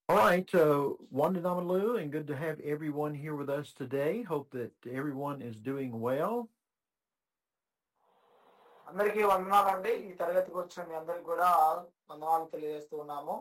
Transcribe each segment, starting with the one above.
All right, Wanda and good to have everyone here with us today. Hope that everyone is doing well. అందరికీ వందనాలండి. ఈ తరగతికి వచ్చిన మీ అందరికి కూడా వందనాలు తెలియజేస్తూ ఉన్నాము.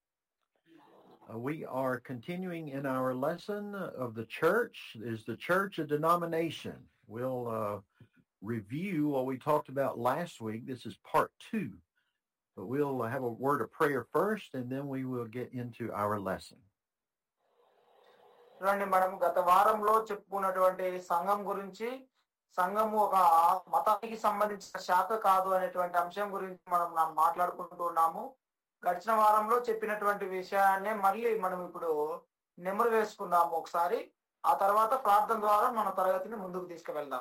We are continuing in our lesson of the church. Is the church a denomination? We'll review what we talked about last week. This is part 2. But we'll have a word of prayer first, and then we will get into our lesson. చూడండి, మనం గత వారంలో చెప్పుకున్నటువంటి సంఘం గురించి, సంఘము ఒక మతానికి సంబంధించిన శాఖ కాదు అనేటువంటి అంశం గురించి మనం మాట్లాడుకుంటూ ఉన్నాము. గడిచిన వారంలో చెప్పినటువంటి విషయాన్నే మళ్ళీ మనం ఇప్పుడు నెమరు వేసుకుందాము ఒకసారి. ఆ తర్వాత ప్రార్థన ద్వారా మన తరగతిని ముందుకు తీసుకువెళ్దాం.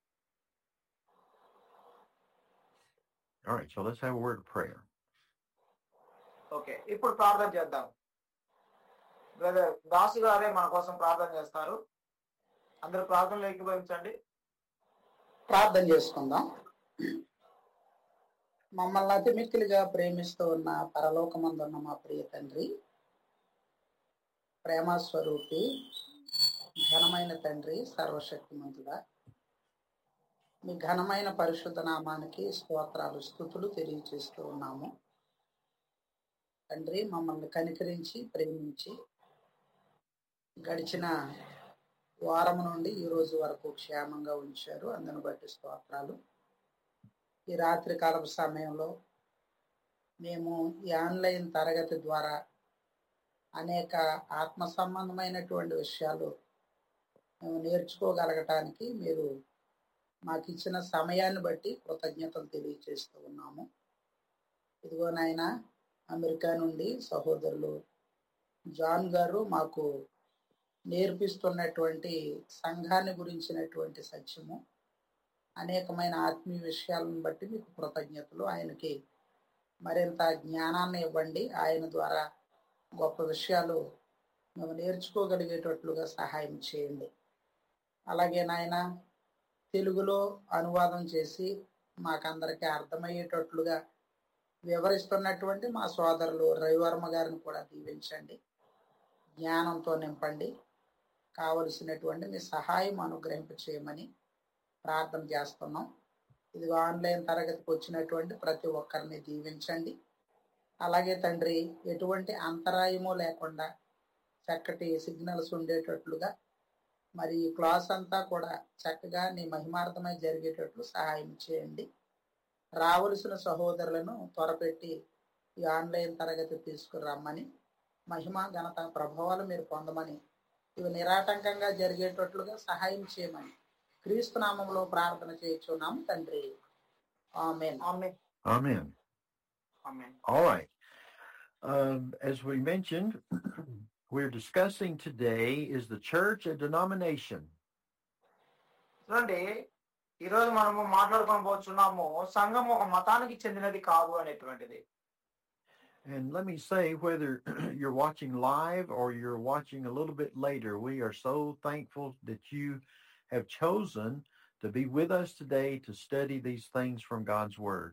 All right, so let's have a word of prayer. Okay, ఇప్పుడు ప్రార్థన చేద్దాం. బ్రదర్ దాసు గారే మన కోసం ప్రార్థన చేస్తారు. అందరూ ప్రార్థనలో ఏకీభవించండి. ప్రార్థన చేసుకుందాం. మమ్మల్ని అతి మిక్కిలిగా ప్రేమిస్తూ ఉన్న పరలోకమందున్న మా ప్రియ తండ్రి, ప్రేమస్వరూపి, ఘనమైన తండ్రి, సర్వశక్తిమంతుడా, మీ ఘనమైన పరిశుద్ధ నామానికి స్తోత్రాలు, స్తుతులు తెలియజేస్తూ ఉన్నాము. తండ్రి, మమ్మల్ని కనికరించి ప్రేమించి గడిచిన వారం నుండి ఈ రోజు వరకు క్షేమంగా ఉంచారు. అందును బట్టి స్తోత్రాలు. ఈ రాత్రి కాలపు సమయంలో మేము ఈ ఆన్లైన్ తరగతి ద్వారా అనేక ఆత్మ సంబంధమైనటువంటి విషయాలు మేము నేర్చుకోగలగటానికి మీరు మాకు ఇచ్చిన సమయాన్ని బట్టి కృతజ్ఞతలు తెలియజేస్తూ ఉన్నాము. ఇదిగో నాయనా, అమెరికా నుండి సహోదరులు జాన్ గారు మాకు నేర్పిస్తున్నటువంటి సంఘాన్ని గురించినటువంటి సత్యము, అనేకమైన ఆత్మీయ విషయాలను బట్టి మీకు కృతజ్ఞతలు. ఆయనకి మరింత జ్ఞానాన్ని ఇవ్వండి. ఆయన ద్వారా గొప్ప విషయాలు మేము నేర్చుకోగలిగేటట్లుగా సహాయం చేయండి. అలాగే నాయన, తెలుగులో అనువాదం చేసి మాకందరికీ అర్థమయ్యేటట్లుగా వివరిస్తున్నటువంటి మా సోదరులు రవివర్మ గారిని కూడా దీవించండి, జ్ఞానంతో నింపండి, కావలసినటువంటి మీ సహాయం అనుగ్రహింప చేయమని ప్రార్థన చేస్తున్నాం. ఇది ఆన్లైన్ తరగతికి వచ్చినటువంటి ప్రతి ఒక్కరిని దీవించండి. అలాగే తండ్రి, ఎటువంటి అంతరాయము లేకుండా చక్కటి సిగ్నల్స్ ఉండేటట్లుగా మరి ఈ క్లాస్ అంతా కూడా చక్కగా నీ మహిమార్థమై జరిగేటట్లు సహాయం చేయండి. రావలసిన సహోదరులను త్వరపెట్టి ఈ ఆన్లైన్ తరగతి తీసుకురమ్మని, మహిమ ఘనత ప్రభావాలు మీరు పొందమని, ఇవి నిరాటంకంగా జరిగేటట్లుగా సహాయం చేయమని క్రీస్తు నామములో ప్రార్థన చేయుచున్నాము తండ్రి. ఆమేన్. Amen. All right. As we mentioned, we're discussing today, is the church a denomination? చూడండి, ఈరోజు మనము మాట్లాడుకోబోతున్నాము సంఘం ఒక మతానికి చెందినది కాదు అనేటువంటిది. And let me say, whether you're watching live or you're watching a little bit later, we are so thankful that you have chosen to be with us today to study these things from God's Word.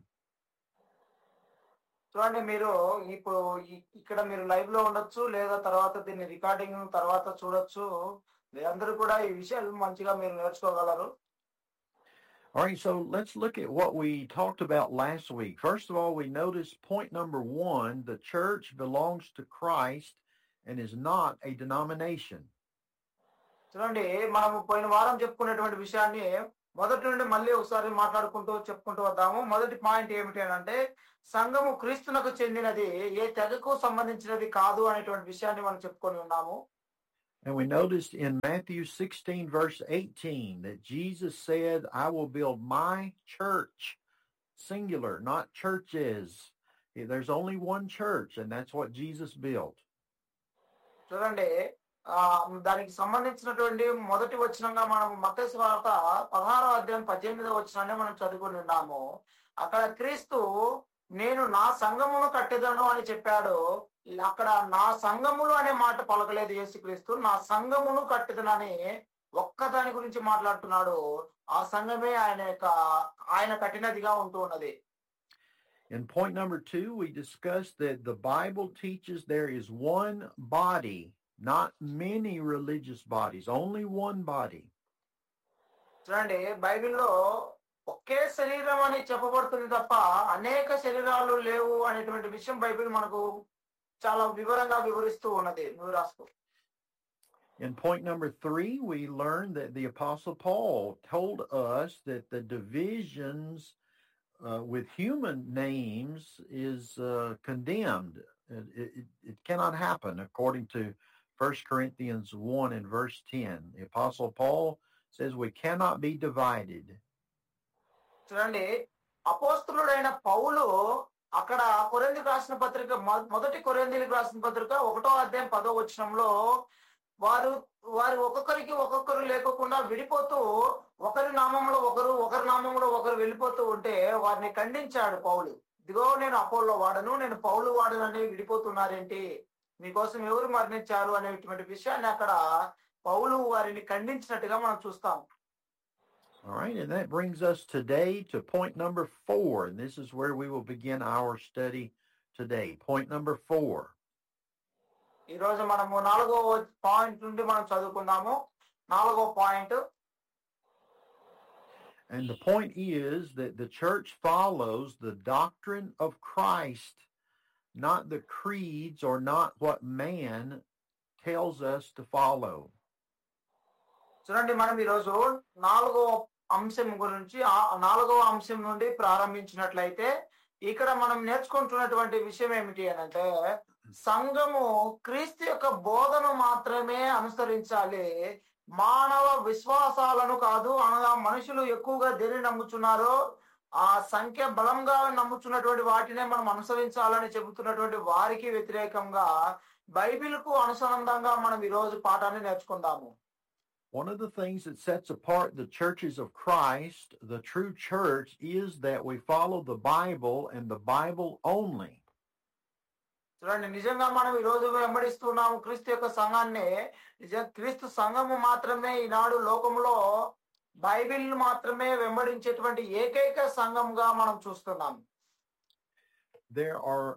చూడండి, మీరు ఇప్పుడు ఇక్కడ మీరు live లో ఉండొచ్చు, లేదా తర్వాత దీన్ని రికార్డింగ్ తర్వాత చూడొచ్చు. మీరందరూ కూడా ఈ విషయాలు మంచిగా మీరు నేర్చుకోగలరు. All right, so let's look at what we talked about last week. First of all, we noticed point number 1, the church belongs to Christ and is not a denomination. చూడండి, మనం పోయిన వారం చెప్పుకునేటువంటి విషయాన్ని మొదటి నుండి మళ్ళీ ఒకసారి చెప్పుకుంటూ వద్దాము. మొదటి పాయింట్ ఏమిటి అంటే, సంఘము క్రీస్తునకు చెందినది, ఏ తెగకు సంబంధించినది కాదు అనేటువంటి విషయాన్ని మనం చెప్పుకొని ఉన్నాము. And we noticed in Matthew 16, verse 18, that Jesus said, I will build my church, singular, not churches. There's only one church, and that's what Jesus built. చూడండి, దానికి సంబంధించినటువంటి మొదటి వచనంగా మనం మత్తయి సువార్త 16వ అధ్యాయం 18వ వచనాన్ని మనం చదువుకుని ఉన్నాము. అక్కడ క్రీస్తు నేను నా సంఘమును కట్టెదను అని చెప్పాడు. అక్కడ నా సంఘములు అనే మాట పలకలేదు యేసుక్రీస్తు. నా సంఘమును కట్టెదనని ఒక్కదాని గురించి మాట్లాడుతున్నాడు. ఆ సంఘమే ఆయన కట్టినదిగా ఉంటూ ఉన్నది. In point number 2, we discussed that the Bible teaches there is one body, not many religious bodies, only one body. చూడండి బైబిల్లో ఒకే శరీరం అని చెప్పబడుతుంది తప్ప అనేక శరీరాలు లేవు అనేటువంటి విషయం బైబిల్ మనకు చాలా వివరంగా వివరిస్తూ ఉన్నది. నువ్వు రాసుకో. In point number 3, we learned that the Apostle Paul told us that the divisions with human names is condemned. It cannot happen according to 1 Corinthians 1 and verse 10. The Apostle Paul says we cannot be divided. చూడండి అపోస్తలుడైన పౌలు అక్కడ కొరింథీయులకు రాసిన పత్రిక మొదటి కొరింథీయులకు రాసిన పత్రిక 1వ అధ్యాయం 10వ వచనంలో వారు ఒక్కొక్కరు లేకోకుండా విడిపోతూ ఒకరి నామంలో ఒకరు వెళ్ళిపోతూ ఉంటే వారిని ఖండించాడు పౌలు. ఇదిగో నేను అపోల్లో వాడను, నేను పౌలు వాడను అని విడిపోతున్నారేంటి, మీకోసం ఎవరు మరణించారు అనేటువంటి విషయాన్ని అక్కడ పౌలు వారిని ఖండించినట్టుగా మనం చూస్తాం. All right, and that brings us today to point number 4, and this is where we will begin our study today. Point number 4. ఈ రోజు మనము 4వ పాయింట్ నుండి మనం చదువుకుందాము. 4వ point. And the point is that the church follows the doctrine of Christ, not the creeds or not what man tells us to follow. చూడండి మనం ఈరోజు 4వ అంశం గురించి 4వ అంశం నుండి ప్రారంభించినట్లయితే ఇక్కడ మనం నేర్చుకుంటున్నటువంటి విషయం ఏమిటి అనంటే సంఘము క్రీస్తు యొక్క బోధను మాత్రమే అనుసరించాలి, మానవ విశ్వాసాలను కాదు. అనగా మనుషులు ఎక్కువగా దేని నమ్ముచున్నారో ఆ సంఖ్య బలంగా నమ్ముచున్నటువంటి వాటినే మనం అనుసరించాలని చెబుతున్నటువంటి వారికి వ్యతిరేకంగా బైబిల్కు అనుసంధానంగా మనం ఈ రోజు పాఠాన్ని నేర్చుకుందాము. One of the things that sets apart the churches of Christ, the true church, is that we follow the Bible and the Bible only. చూడండి నిజంగా మనం ఈ రోజు వెంబడిస్తున్నాము క్రీస్తు యొక్క సంఘాన్ని. క్రీస్తు సంఘము మాత్రమే ఈనాడు లోకంలో బైబిల్ మాత్రమే వెంబడించేటువంటి ఏకైక సంఘంగా మనం చూస్తున్నాం. There are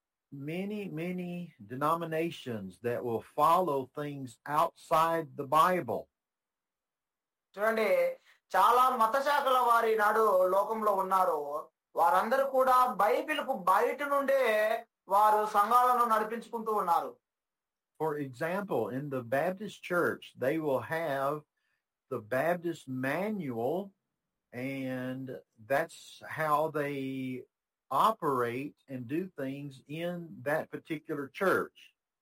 many denominations that will follow things outside the Bible. చూడండి చాలా మత శాఖల వారి నాడు లోకంలో ఉన్నారు. వారందరూ కూడా బైబిల్కు బయట నుండే వారు సంఘాలను నడిపించుకుంటూ ఉన్నారు. For example, in the Baptist church, they will have the Baptist manual, and that's how they operate and do things in that particular church.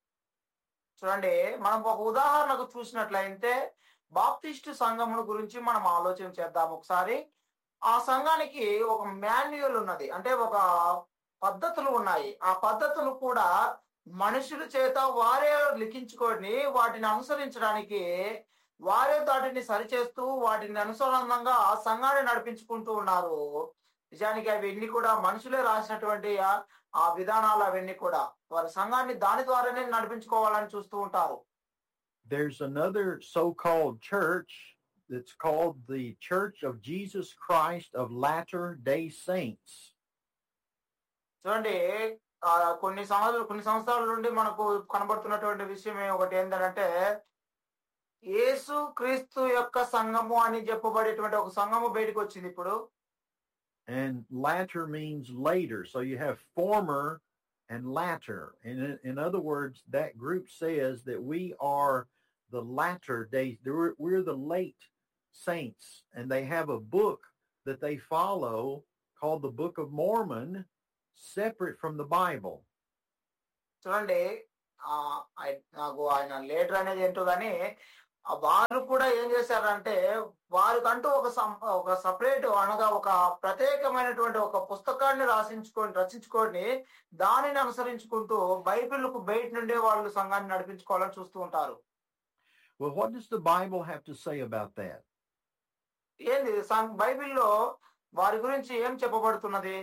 చూడండి మనం ఒక ఉదాహరణకు చూసినట్లయితే బాప్టిస్ట్ సంఘముల గురించి మనం ఆలోచన చేద్దాం ఒకసారి. ఆ సంఘానికి ఒక మాన్యువల్ ఉన్నది, అంటే ఒక పద్ధతులు ఉన్నాయి. ఆ పద్ధతులు కూడా మనుషుల చేత వారే లిఖించుకొని వాటిని అనుసరించడానికి వారే వాటిని సరిచేస్తూ వాటిని అనుసంధానంగా ఆ సంఘాన్ని నడిపించుకుంటూ ఉన్నారు. నిజానికి అవన్నీ కూడా మనుషులే రాసినటువంటి ఆ విధానాలు అవన్నీ కూడా వారి సంఘాన్ని దాని ద్వారానే నడిపించుకోవాలని చూస్తూ ఉంటారు. There's another so-called church that's called the Church of Jesus Christ of Latter-day Saints. చూడండి కొన్ని సంవత్సరాల నుండి మనకు కనబడుతున్నటువంటి విషయం ఒకటి ఏంటంటే యేసు క్రీస్తు యొక్క సంఘము అని చెప్పబడేటువంటి ఒక సంఘము బయటకు వచ్చింది ఇప్పుడు. And latter means later, so you have former and latter. And in other words, that group says that we are the latter days. We're the late saints, and they have a book that they follow called the Book of Mormon, separate from the Bible. చూడండి నాకు ఆయన later అనేది ఏంటో కానీ వారు కూడా ఏం చేశారంటే వారికంటూ ఒక సపరేట్ అనగా ఒక ప్రత్యేకమైనటువంటి ఒక పుస్తకాన్ని రచించుకొని దానిని అనుసరించుకుంటూ బైబిల్కు బయట నుండే వాళ్ళు సంఘాన్ని నడిపించుకోవాలని చూస్తూ ఉంటారు. Well, what does the Bible have to say about that? ఏంది బైబిల్లో వారి గురించి ఏం చెప్పబడుతున్నది?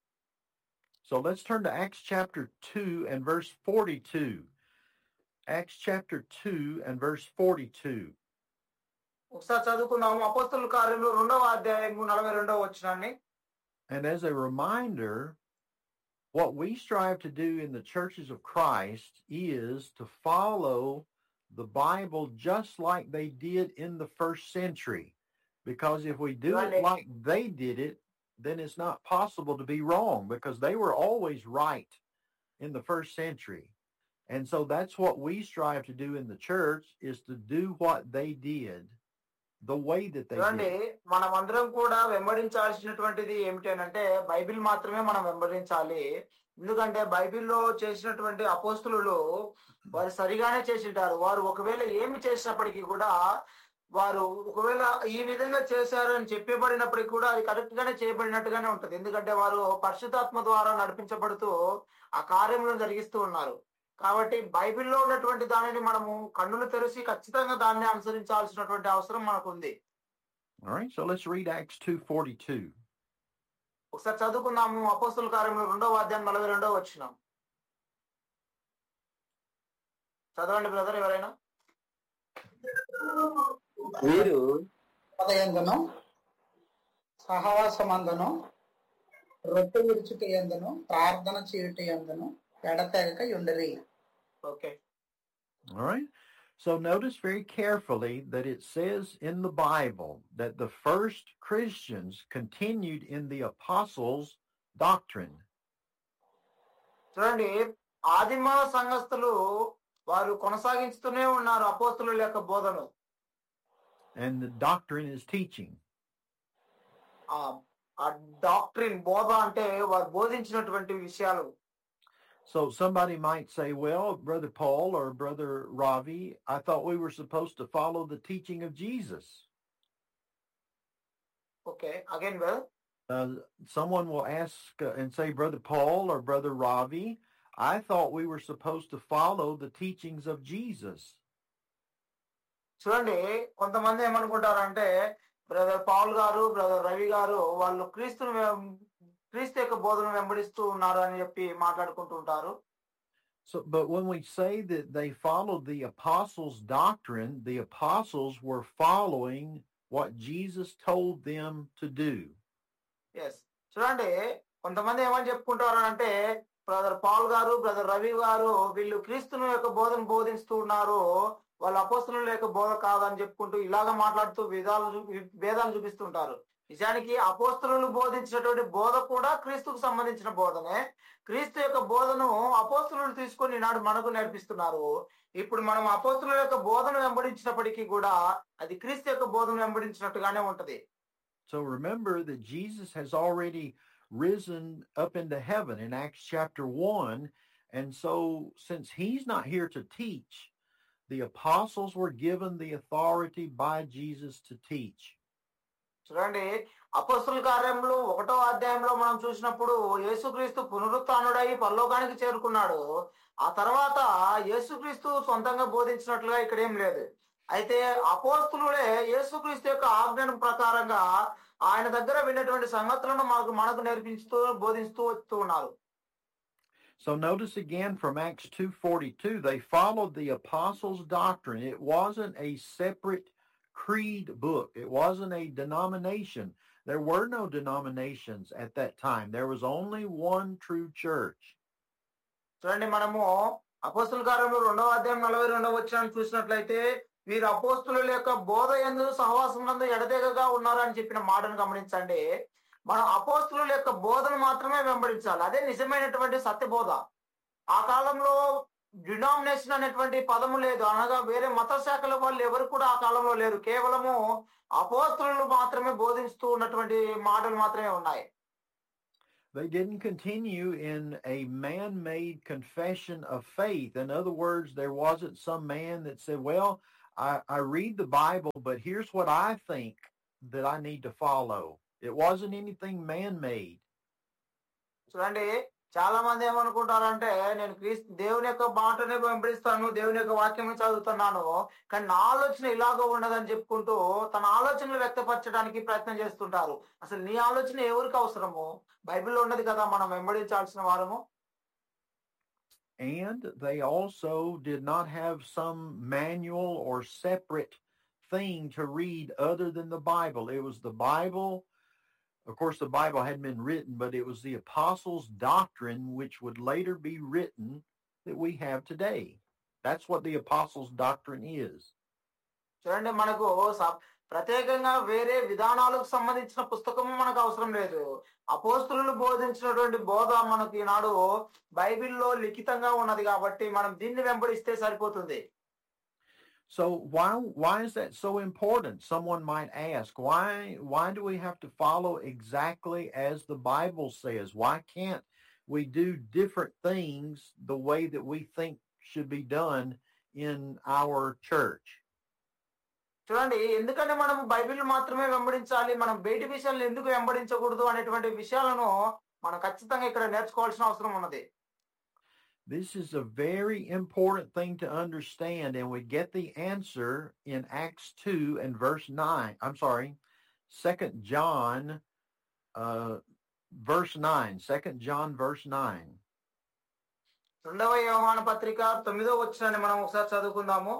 So let's turn to Acts chapter 2 and verse 42. Acts chapter 2 and verse 42. ఒకసారి చదువుకుందాము. అపోస్తలుల కార్యములు 2వ అధ్యాయం 42వ వచనాన్ని. And as a reminder, what we strive to do in the churches of Christ is to follow the Bible just like they did in the first century. Because if we do it like they did it, then it's not possible to be wrong, because they were always right in the first century. And so that's what we strive to do in the church, is to do what they did the way that they did. మనం అందరం కూడా వెంబడించాల్సినటువంటిది ఏమిటి అంటే Bible మాత్రమే మనం వెంబడించాలి. ఎందుకంటే బైబిల్లో చేసినటువంటి అపోస్తులు వారు సరిగానే చేసింటారు. వారు ఒకవేళ ఏమి చేసినప్పటికీ కూడా, వారు ఒకవేళ ఈ విధంగా చేశారు అని చెప్పబడినప్పటికీ కూడా అది కరెక్ట్ గానే చేయబడినట్టుగానే ఉంటది. ఎందుకంటే వారు పరిశుద్ధాత్మ ద్వారా నడిపించబడుతూ ఆ కార్యములను జరిగిస్తూ ఉన్నారు. కాబట్టి బైబిల్లో ఉన్నటువంటి దానిని మనము కన్నులు తెరిచి ఖచ్చితంగా దాన్ని అనుసరించాల్సినటువంటి అవసరం మనకు ఉంది. All right, so let's read Acts 2:42. ఒకసారి చదువుకుందాము. అపోస్తుల కార్యములు 2వ అధ్యాయం 42వ వచనం. చదవండి బ్రదర్ ఎవరైనా. వీరు ఉదయందును సహవాసమందును రొట్టె విరుచుట యందును ప్రార్థన చేయుట యందును ఎడతెగక యుండిరి. Okay. All right. So notice very carefully that it says in the Bible that the first Christians continued in the apostles' doctrine. చూడండి, ఆదిమ సంఘస్థులు వారు కొనసాగిస్తూనే ఉన్నారు అపోస్తుల యొక్క బోధను. And the doctrine is teaching. ఆ డాక్ట్రిన్ బోధ అంటే వారు బోధించినటువంటి విషయాలు. So somebody might say, well, Brother Paul or Brother Ravi, I thought we were supposed to follow the teaching of Jesus. Okay, again, well. Someone will ask and say, Brother Paul or Brother Ravi, I thought we were supposed to follow the teachings of Jesus. చూడండి, కొంతమంది ఏమనుకుంటారంటే brother Paul గారు, brother Ravi గారు వాళ్ళు క్రీస్తు యొక్క బోధన వెంబడిస్తూ ఉన్నారు అని చెప్పి మాట్లాడుకుంటూ ఉంటారు. So, but when we say that they followed the apostles' doctrine, the apostles were following what Jesus told them to do. Yes. చూడండి, కొంతమంది ఏమని చెప్పుకుంటారు అంటే బ్రదర్ పౌల్ గారు, బ్రదర్ రవి గారు వీళ్ళు క్రీస్తుని యొక్క బోధన బోధిస్తూ ఉన్నారు, వాళ్ళ అపోస్తలుల యొక్క బోధ కాదని చెప్పుకుంటూ ఇలాగా మాట్లాడుతూ భేదాలు చూపిస్తుంటారు. నిజానికి అపోస్తలులు బోధించినటువంటి బోధ కూడా క్రీస్తుకు సంబంధించిన బోధనే. క్రీస్తు యొక్క బోధను అపోస్తలులు తీసుకొని ఈనాడు మనకు నేర్పిస్తున్నారు. ఇప్పుడు మనం అపోస్తలుల యొక్క బోధను వెంబడించినప్పటికీ కూడా అది క్రీస్తు యొక్క బోధను వెంబడించినట్టుగానే ఉంటది. So remember that Jesus has already risen up into heaven in Acts chapter 1. And so since he's not here to teach, the apostles were given the authority by Jesus to teach. చూడండి, అపోస్తుల కార్యములు 1వ అధ్యాయంలో మనం చూసినప్పుడు యేసుక్రీస్తు పునరుత్థానుడై పరలోకానికి చేరుకున్నాడు. ఆ తర్వాత యేసుక్రీస్తు సొంతంగా బోధించినట్లుగా ఇక్కడ ఏం లేదు. అయితే అపోస్తులుడే యేసుక్రీస్తు యొక్క ఆజ్ఞల ప్రకారంగా ఆయన దగ్గర విన్నటువంటి సంగతులను మనకు నేర్పిస్తూ బోధిస్తూ వస్తూ ఉన్నారు. So notice again from Acts 2:42, they followed the apostles' doctrine. It wasn't a separate creed book. It wasn't a denomination. There were no denominations at that time. There was only one true church. చూడండి, మనము అపోస్తుల కార్యములు 2వ అధ్యాయం 42వ వచనాన్ని చూసినట్లయితే వీరు అపోస్తుల యొక్క బోధ యందు సహవాసమునందు ఎడతెగగా ఉన్నారు అని చెప్పిన మాటను గమనించండి. మనం అపోస్తుల యొక్క బోధను మాత్రమే వెంబడించాలి. అదే నిజమైనటువంటి సత్యబోధ. ఆ కాలంలో డినామినేషన్ అనేటువంటి పదము లేదు, అనగా వేరే మత శాఖల వాళ్ళు ఎవరు కూడా ఆ కాలంలో లేరు. కేవలము అపోస్తులు మాత్రమే బోధిస్తూ ఉన్నటువంటి మాటలు మాత్రమే ఉన్నాయి. They didn't continue in a man-made confession of faith. In other words, there wasn't some man that said, well, I read the Bible, but here's what I think that I need to follow. It wasn't anything man-made. చూడండి, చాలా మంది ఏమనుకుంటారంటే నేను దేవుని యొక్క మాటనే వెంబడిస్తాను, దేవుని యొక్క వాక్యం చదువుతున్నాను, కానీ నా ఆలోచన ఇలాగో ఉండదని చెప్పుకుంటూ తన ఆలోచనలు వ్యక్తపరచడానికి ప్రయత్నం చేస్తుంటారు. అసలు నీ ఆలోచన ఎవరికి అవసరము? బైబిల్లో ఉన్నది కదా మనం వెంబడించాల్సిన వారము. And they also did not have some manual or separate thing to read other than the Bible. It was the Bible Of course, the Bible hadn't been written, but it was the apostles' doctrine which would later be written that we have today. That's what the apostles' doctrine is. చూడండి, మనకు ప్రత్యేకంగా వేరే విధానాలకు సంబంధించిన పుస్తకము మనకు అవసరం లేదు. అపోస్తులు బోధించినటువంటి బోధ మనకి ఈనాడు బైబిల్లో లిఖితంగా ఉన్నది కాబట్టి మనం దీన్ని వెంబడిస్తే సరిపోతుంది. So why is that so important? Someone might ask, why do we have to follow exactly as the Bible says? Why can't we do different things the way that we think should be done in our church? చూడండి, ఎందుకంటే మనం Bible మాత్రమే వెంబడించాలి, మనం బయటి విషయాలను ఎందుకు వెంబడించకూడదు అనేటువంటి విషయాలను మనం ఖచ్చితంగా ఇక్కడ నేర్చుకోవాల్సిన అవసరం ఉన్నది. This is a very important thing to understand, and we get the answer in Acts 2 and verse 9. I'm sorry, 2 John verse 9. 2 John verse 9. రెండవ యోహాను పత్రిక 9వ వచనాన్ని మనం ఒకసారి చదువుకుందాము.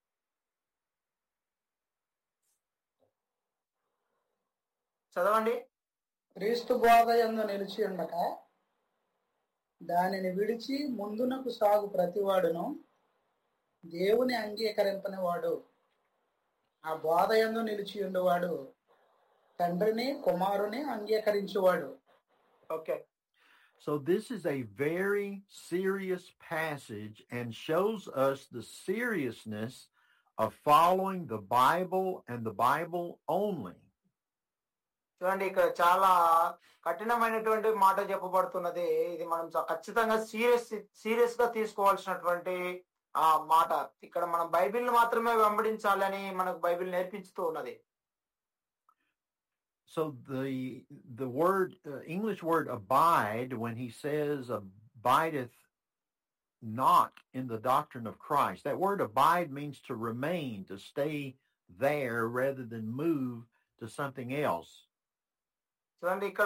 చదవండి. క్రీస్తు బోధ యందు నిలిచి ఉండక దానిని విడిచి ముందునకు సాగు ప్రతివాడును దేవుని అంగీకరింపని వాడు. ఆ బోధ యందు నిలిచి ఉండేవాడు తండ్రిని కుమారుని అంగీకరించువాడు. Okay. So this is a very serious passage and shows us the seriousness of following the Bible and the Bible only. చూడండి, ఇక్కడ చాలా కఠినమైనటువంటి మాట చెప్పబడుతున్నది. ఇది మనం ఖచ్చితంగా సీరియస్ గా తీసుకోవాల్సినటువంటి ఆ మాట. ఇక్కడ మనం బైబిల్ మాత్రమే వెంబడించాలని మనకు బైబిల్ నేర్పించుతూ ఉన్నది. So the word English word abide, when he says abideth not in the doctrine of Christ, that word abide means to remain, to stay there rather than move to something else. చూడండి, ఇక్కడ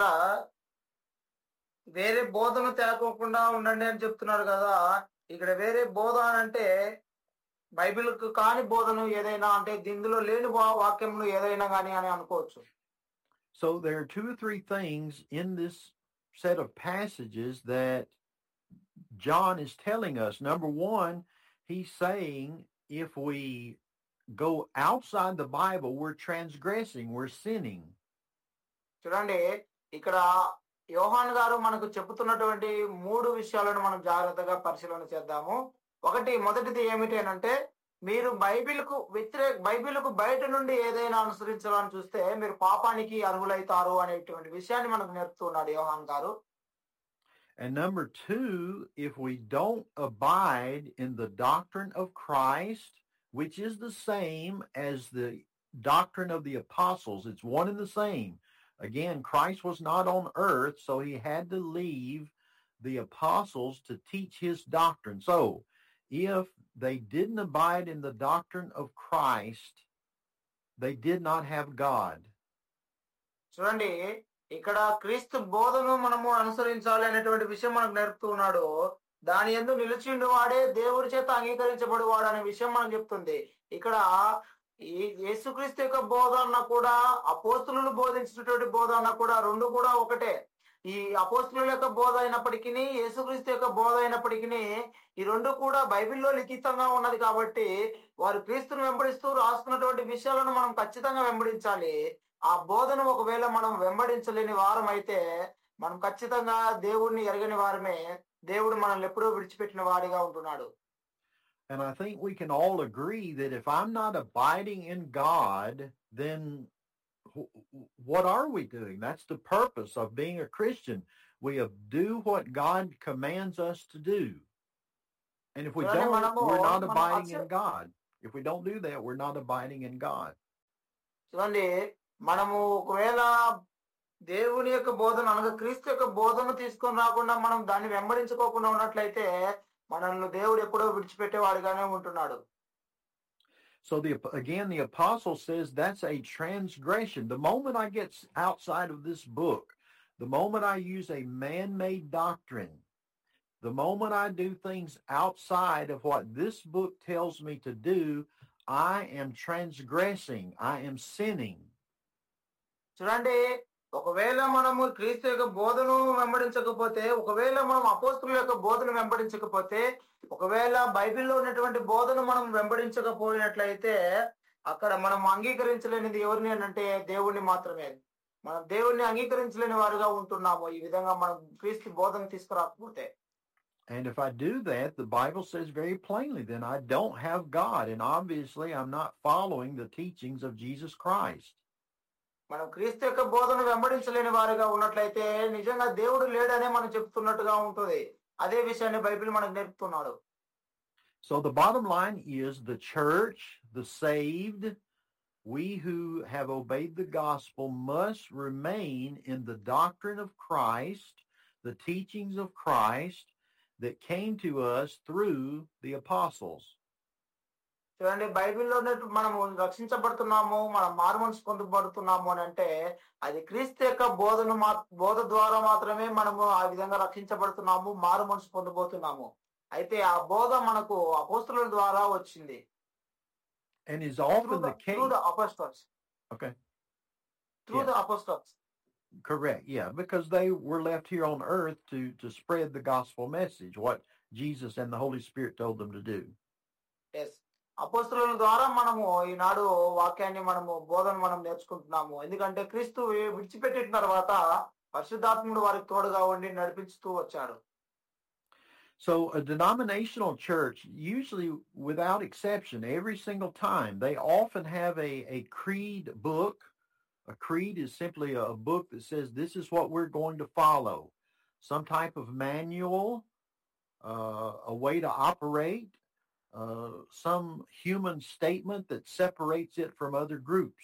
వేరే బోధను తేకోకుండా ఉండండి అని చెప్తున్నారు కదా. ఇక్కడ వేరే బోధ అంటే బైబిల్ కు కాని బోధను ఏదైనా, అంటే ఇందులో లేని వాక్యములు ఏదైనా గాని అని అనుకోవచ్చు. So there are 2 or 3 things in this set of passages that John is telling us. Number one, he's saying if we go outside the Bible, we're transgressing, we're sinning. చూడండి, ఇక్కడ యోహాన్ గారు మనకు చెబుతున్నటువంటి 3 విషయాలను మనం జాగ్రత్తగా పరిశీలన చేద్దాము. మొదటిది ఏమిటి అంటే, మీరు బైబిల్కు బయట నుండి ఏదైనా అనుసరించాలని చూస్తే మీరు పాపానికి అర్హులైతారు అనేటువంటి విషయాన్ని మనకు నేర్పుతున్నాడు యోహాన్ గారు. And number 2, if we don't abide in the doctrine of Christ, which is the same as the doctrine of the apostles, it's one and the same. Again, Christ was not on earth, so he had to leave the apostles to teach his doctrine. So, if they didn't abide in the doctrine of Christ, they did not have God. చూడండి, ఇక్కడ క్రీస్తు బోధను మనము అనుసరించాలి అనేటువంటి విషయం మనకు నేర్పుతున్నాడు. దాని యందు నిలిచిండు వాడే దేవుడి చేత అంగీకరించబడువాడు అనే విషయం మనం చెప్తుంది. ఇక్కడ ఈ యేసుక్రీస్తు యొక్క బోధ అన్నా కూడా అపోస్తులు బోధించినటువంటి బోధ అన్నా కూడా రెండు కూడా ఒకటే. ఈ అపోస్తుల యొక్క బోధ అయినప్పటికీ యేసుక్రీస్తు యొక్క బోధ అయినప్పటికీ ఈ రెండు కూడా బైబిల్లో లిఖితంగా ఉన్నది కాబట్టి వారు క్రీస్తును వెంబడిస్తూ రాసుకున్నటువంటి విషయాలను మనం ఖచ్చితంగా వెంబడించాలి. ఆ బోధను ఒకవేళ మనం వెంబడించలేని వారం అయితే మనం ఖచ్చితంగా దేవుడిని ఎరగని వారమే. దేవుడు మనల్ని ఎప్పుడూ విడిచిపెట్టిన వాడిగా ఉంటున్నాడు. And I think we can all agree that if I'm not abiding in God, then what are we doing? That's the purpose of being a Christian. We do what God commands us to do. And if we don't, we're not abiding in God. If we don't do that, we're not abiding in God. చూడండి, మనము ఒకవేళ దేవుని యొక్క బోధన అనగా క్రీస్తు యొక్క బోధన తీసుకొని రాకుండా మనం దాన్ని వెంబడించుకోకుండా ఉన్నట్లయితే మనల్ని దేవుడు ఎప్పుడో విడిచిపెట్టేవాడిగానే ఉంటున్నాడు. So again, the apostle says that's a transgression. The moment I get outside of this book, the moment I use a man-made doctrine, the moment I do things outside of what this book tells me to do, I am transgressing. I am sinning. చూడండి, ఒకవేళ మనము క్రీస్తు యొక్క బోధను వెంబడించకపోతే, ఒకవేళ మనం అపోస్తుల యొక్క బోధను వెంబడించకపోతే, ఒకవేళ బైబిల్లో ఉన్నటువంటి బోధను మనం వెంబడించకపోయినట్లయితే అక్కడ మనం అంగీకరించలేనిది ఎవరిని అంటే దేవుణ్ణి మాత్రమే. మనం దేవుణ్ణి అంగీకరించలేని వారుగా ఉంటున్నాము ఈ విధంగా మనం క్రీస్తు బోధన తీసుకురాకపోతే. And if I do that, the Bible says very plainly, then I don't have God. And obviously, I'm not following the teachings of Jesus Christ. మనం క్రీస్తు యొక్క బోధను వెంబడించలేని వారుగా ఉన్నట్లయితే నిజంగా దేవుడు లేడనే మనం చెప్తున్నట్టుగా ఉంటుంది. అదే విషయాన్ని బైబిల్ మనకు నేర్పుతున్నాడు. So the bottom line is the church, the saved, we who have obeyed the gospel must remain in the doctrine of Christ, the teachings of Christ, that came to us through the apostles. చూడండి, బైబిల్లో మనము రక్షించబడుతున్నాము, మనం మారుమనసు పొందబడుతున్నాము అని అంటే అది క్రీస్తు యొక్క బోధ ద్వారా మాత్రమే మనము ఆ విధంగా రక్షించబడుతున్నాము, మారుమనసు పొందబోతున్నాము. అయితే ఆ బోధ మనకు అపోస్తలుల ద్వారా వచ్చింది. And is often the case. Through the apostles. Okay. Through the apostles. Correct. Yeah, because they were left here on earth to spread the gospel message, what Jesus and the Holy Spirit told them to do. Yes. అపోస్తలుల ద్వారా మనము ఈనాడు వాక్యాన్ని బోధన మనం నేర్చుకుంటున్నాము. ఎందుకంటే క్రీస్తు విడిచిపెట్టిన తర్వాత పరిశుద్ధాత్ముడు వారికి తోడుగా ఉండి నడిపిస్తూ వచ్చాడు. So a denominational church, usually without exception, every single time, they often have a creed book. A creed is simply a book that says this is what we're going to follow. Some type of manual, a way to operate, some human statement that separates it from other groups.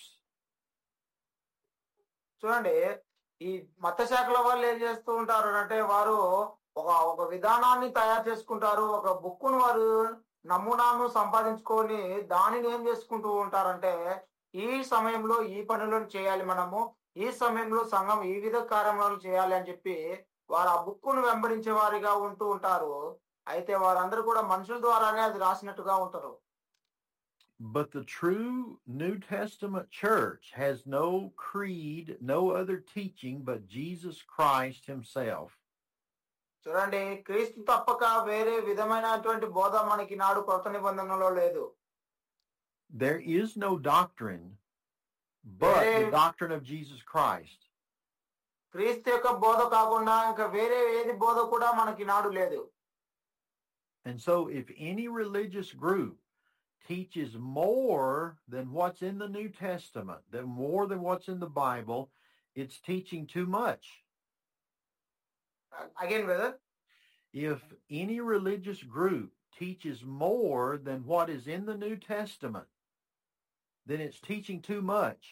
చూడండి, ఈ మత శాఖల వాళ్ళు ఏం చేస్తూ ఉంటారు అంటే వారు ఒక విధానాన్ని తయారు చేసుకుంటారు, ఒక బుక్కును వారు నమూనాను సంపాదించుకొని దానిని ఏం చేసుకుంటూ ఉంటారంటే ఈ సమయంలో ఈ పనులను చేయాలి, మనము ఈ సమయంలో సంఘం ఈ విధ కార్యక్రమాలు చేయాలి అని చెప్పి వారు ఆ బుక్కును వెంబడించే వారిగా ఉంటూ ఉంటారు. అయితే వారందరూ కూడా మనుషుల ద్వారానే అది రాసినట్టుగా ఉంటారు. But the true New Testament church has no creed, no other teaching but Jesus Christ himself. చూడండి, క్రీస్తు తప్పక వేరే విధమైనటువంటి బోధ మనకి నాడు కొత్త నిబంధనలో లేదు. There is no doctrine but the doctrine of Jesus Christ. క్రీస్తు యొక్క బోధ కాకుండా ఇంకా వేరే ఏది బోధ కూడా మనకి నాడు లేదు. And so if any religious group teaches more than what's in the New Testament, more than what's in the Bible, it's teaching too much. Again, brother. If any religious group teaches more than what is in the New Testament, then it's teaching too much.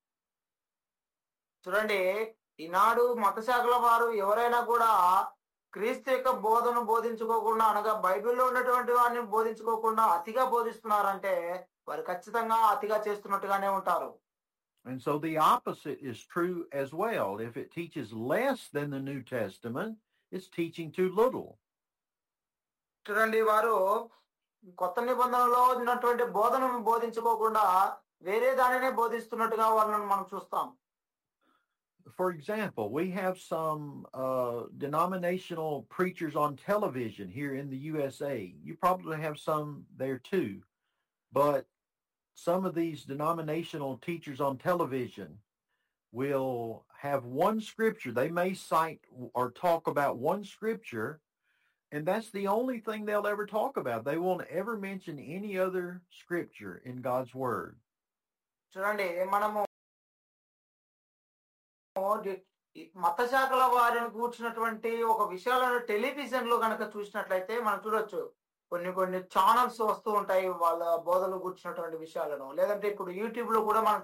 చూడండి, ఈనాడు మత శాఖల వారు ఎవరైనా కూడా క్రీస్తు యొక్క బోధను బోధించుకోకుండా అనగా బైబిల్లో ఉన్నటువంటి వారిని బోధించుకోకుండా అతిగా బోధిస్తున్నారంటే వారు ఖచ్చితంగా అతిగా చేస్తున్నట్టుగానే ఉంటారు. And so the opposite is true as well. If it teaches less than the New Testament, it's teaching too little. చూడండి, వారు కొత్త నిబంధనలో ఉన్నటువంటి బోధనను బోధించుకోకుండా వేరే దానినే బోధిస్తున్నట్టుగా వాళ్ళని మనం చూస్తాం. For example, we have some denominational preachers on television here in the USA. You probably have some there too. But some of these denominational teachers on television will have one scripture. They may cite or talk about one scripture, and that's the only thing they'll ever talk about. They won't ever mention any other scripture in God's Word. చూడండి, మనము మత శాఖల వారిని కూర్చున్నటువంటి ఒక విషయాలను television లో కనుక చూసినట్లయితే మనం చూడొచ్చు. కొన్ని ఛానల్స్ వస్తూ ఉంటాయి వాళ్ళ బోధనలు కూర్చున్నటువంటి విషయాలను. లేదంటే ఇప్పుడు యూట్యూబ్ లో కూడా మనం